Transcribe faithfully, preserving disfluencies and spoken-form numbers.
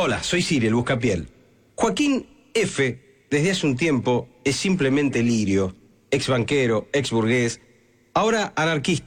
Hola, soy Siri, el Buscapiel. Joaquín F., desde hace un tiempo, es simplemente lirio, ex banquero, ex burgués, ahora anarquista.